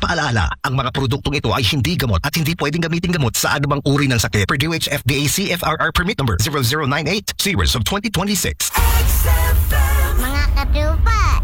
Paalaala, ang mga produktong ito ay hindi gamot at hindi pwedeng gamitin gamot sa anumang uri ng sakit per DOH FDA CFRR permit number 0098 series of 2026. Mga katupa,